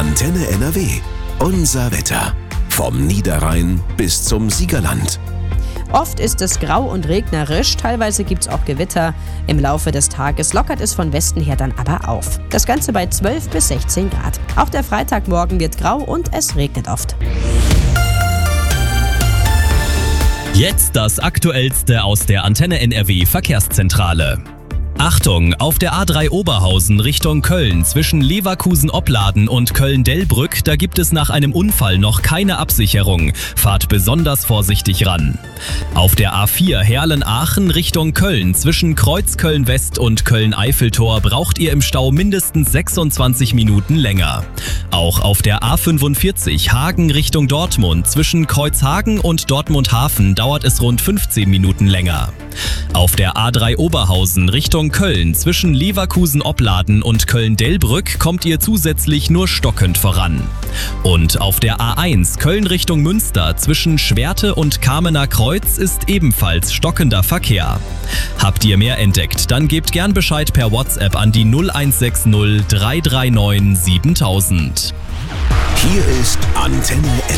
Antenne NRW. Unser Wetter. Vom Niederrhein bis zum Siegerland. Oft ist es grau und regnerisch, teilweise gibt es auch Gewitter. Im Laufe des Tages lockert es von Westen her dann aber auf. Das Ganze bei 12 bis 16 Grad. Auch der Freitagmorgen wird grau und es regnet oft. Jetzt das Aktuellste aus der Antenne NRW Verkehrszentrale. Achtung, auf der A3 Oberhausen Richtung Köln zwischen Leverkusen-Opladen und Köln-Dellbrück, da gibt es nach einem Unfall noch keine Absicherung. Fahrt besonders vorsichtig ran. Auf der A4 Herlen-Aachen Richtung Köln zwischen Kreuzköln-West und Köln-Eiffeltor braucht ihr im Stau mindestens 26 Minuten länger. Auch auf der A45 Hagen Richtung Dortmund zwischen Kreuzhagen und Dortmund-Hafen dauert es rund 15 Minuten länger. Auf der A3 Oberhausen Richtung Köln zwischen Leverkusen-Opladen und Köln-Dellbrück kommt ihr zusätzlich nur stockend voran. Und auf der A1 Köln Richtung Münster zwischen Schwerte und Kamener Kreuz ist ebenfalls stockender Verkehr. Habt ihr mehr entdeckt, dann gebt gern Bescheid per WhatsApp an die 0160 339 7000. Hier ist Antenne NRW.